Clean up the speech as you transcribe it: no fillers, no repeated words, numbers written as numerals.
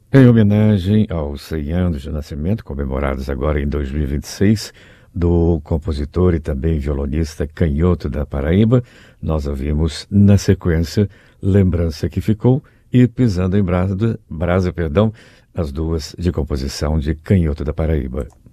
Em homenagem aos 100 anos de nascimento, comemorados agora em 2026, do compositor e também violonista canhoto da Paraíba, nós ouvimos, na sequência, Lembrança que Ficou e Pisando em Brasa, perdão, as duas de composição de Canhoto da Paraíba.